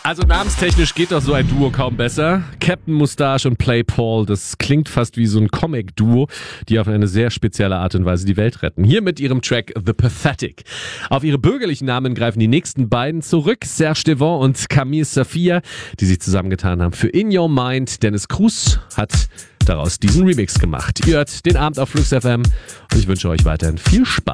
Also namenstechnisch geht doch so ein Duo kaum besser. Captain Moustache und Play Paul, das klingt fast wie so ein Comic-Duo, die auf eine sehr spezielle Art und Weise die Welt retten. Hier mit ihrem Track The Pathetic. Auf ihre bürgerlichen Namen greifen die nächsten beiden zurück, Serge Devant und Camille Safia, die sich zusammengetan haben für In Your Mind. Dennis Cruz hat daraus diesen Remix gemacht. Ihr hört den Abend auf Flux FM und ich wünsche euch weiterhin viel Spaß.